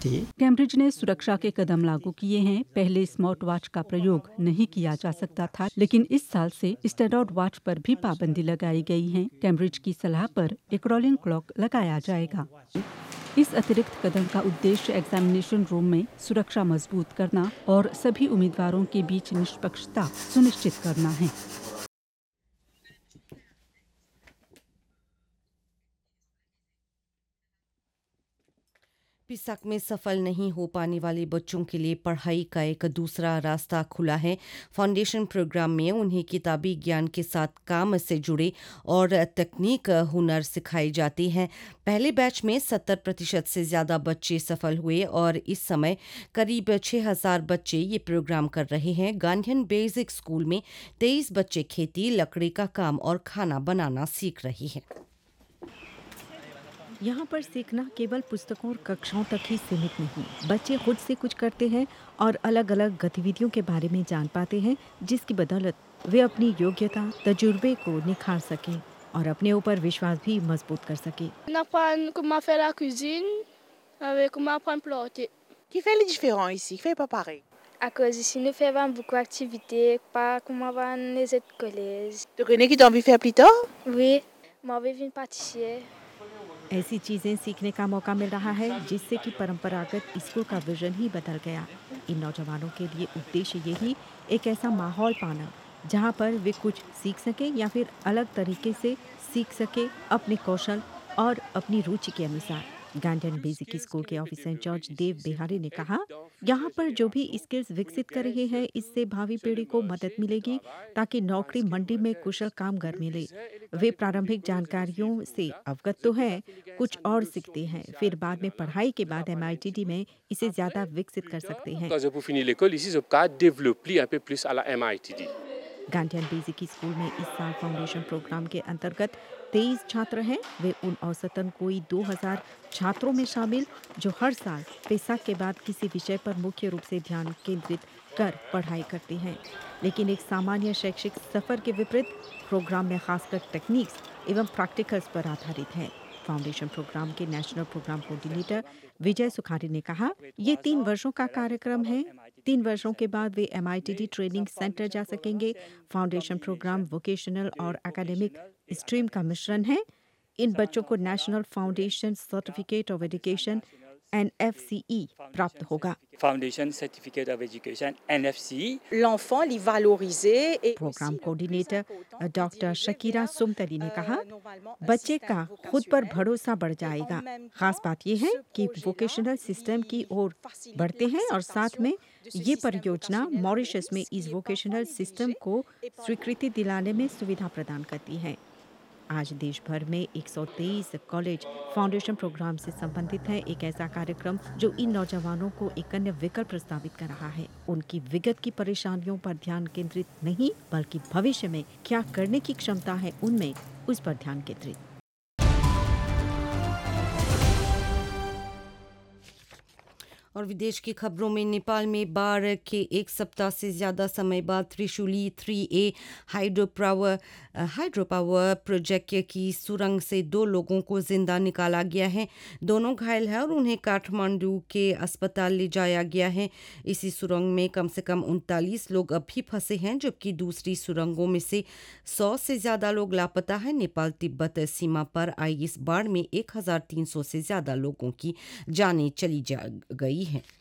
Cambridge ने सुरक्षा के कदम लागू किए हैं। पहले स्मार्ट वॉच का प्रयोग नहीं किया जा सकता था, लेकिन इस साल से स्टैंडर्ड वॉच पर भी पाबंदी लगाई गई है। कैम्ब्रिज की सलाह पर एक रोलिंग क्लॉक लगाया जाएगा। इस अतिरिक्त कदम का उद्देश्य एग्जामिनेशन रूम में सुरक्षा मजबूत करना और सभी उम्मीदवारों के बीच निष्पक्षता सुनिश्चित करना है। पिसाक में सफल नहीं हो पाने वाले बच्चों के लिए पढ़ाई का एक दूसरा रास्ता खुला है। फाउंडेशन प्रोग्राम में उन्हें किताबी ज्ञान के साथ काम से जुड़े और तकनीक हुनर सिखाए जाते हैं। पहले बैच में 70% से ज़्यादा बच्चे सफल हुए और इस समय करीब 6000 बच्चे ये प्रोग्राम कर रहे हैं। गांधीन बेसिक स्कूल में 23 बच्चे खेती, लकड़ी का काम और खाना बनाना सीख रहे हैं। यहाँ पर सीखना केवल पुस्तकों और कक्षाओं तक ही सीमित नहीं, बच्चे खुद से कुछ करते हैं और अलग अलग गतिविधियों के बारे में जान पाते हैं, जिसकी बदौलत वे अपनी योग्यता, तजुर्बे को निखार सकें और अपने ऊपर विश्वास भी मजबूत कर सकें। On apprend comment faire la cuisine, comment apprendre à planter. Qui fait les différents ici? Qui fait pas pareil? À cause ici, nous faisons beaucoup d'activités, pas comme avant les autres collèges. Tu connais qui t'as envie de faire plus tard? Oui, moi, je vais pâtissier. ऐसी चीजें सीखने का मौका मिल रहा है जिससे कि परंपरागत स्कूल का विजन ही बदल गया। इन नौजवानों के लिए उद्देश्य यही एक ऐसा माहौल पाना जहां पर वे कुछ सीख सके या फिर अलग तरीके से सीख सके अपने कौशल और अपनी रुचि के अनुसार। गांधीन बेसिक स्कूल के ऑफिसर इंचार्ज देव बिहारी ने कहा, यहाँ पर जो भी स्किल्स विकसित कर रहे हैं इससे भावी पीढ़ी को मदद मिलेगी ताकि नौकरी मंडी में कुशल कामगार मिले। वे प्रारंभिक जानकारियों से अवगत तो हैं, कुछ और सीखते हैं, फिर बाद में पढ़ाई के बाद MITD में इसे ज्यादा विकसित कर सकते हैं। Quand j'ai pour finir l'école ici, je peux développer un peu plus à la MITD. Gandhian basic school में इस साल फाउंडेशन प्रोग्राम के अंतर्गत 23 छात्र हैं। वे उन औसतन कोई 2000 छात्रों में शामिल जो हर साल पेशाक के बाद किसी विषय पर मुख्य रूप से ध्यान केंद्रित कर पढ़ाई करते हैं। लेकिन एक सामान्य शैक्षिक सफर के विपरीत प्रोग्राम में खासकर टेक्निक्स एवं प्रैक्टिकल्स पर आधारित है। फाउंडेशन प्रोग्राम के नेशनल प्रोग्राम कोऑर्डिनेटर विजय सुखारी ने कहा, ये 3 वर्षों का कार्यक्रम है। 3 वर्षों के बाद वे MITD ट्रेनिंग सेंटर जा सकेंगे। फाउंडेशन प्रोग्राम वोकेशनल और एकेडमिक स्ट्रीम का मिश्रण है। इन बच्चों को national foundation certificate of education NFCE प्राप्त होगा। Foundation Certificate of Education (NFC). L'enfant, il valorisé et programme coordinator doctor Shakira सुमतली ने कहा, बच्चे का खुद पर भरोसा बढ़ जाएगा। खास बात यह है कि वोकेशनल सिस्टम की ओर बढ़ते हैं और साथ में ये परियोजना मॉरिशस में इस वोकेशनल सिस्टम को स्वीकृति दिलाने में सुविधा प्रदान करती है। आज देश भर में 123 कॉलेज फाउंडेशन प्रोग्राम से संबंधित है। एक ऐसा कार्यक्रम जो इन नौजवानों को एक अन्य विकल्प प्रस्तावित कर रहा है। उनकी विगत की परेशानियों पर ध्यान केंद्रित नहीं, बल्कि भविष्य में क्या करने की क्षमता है उनमें, उस पर ध्यान केंद्रित। और विदेश की खबरों में नेपाल में बाढ़ के एक सप्ताह से ज़्यादा समय बाद Trishuli 3A hydro power project की सुरंग से 2 लोगों को जिंदा निकाला गया है। दोनों घायल हैं और उन्हें काठमांडू के अस्पताल ले जाया गया है। इसी सुरंग में कम से कम 39 लोग अब भी फंसे हैं, जबकि दूसरी सुरंगों में से 100 से ज़्यादा लोग लापता हैं। नेपाल तिब्बत सीमा पर आई इस बाढ़ में 1300 से ज़्यादा लोगों की जानें चली गई हैं।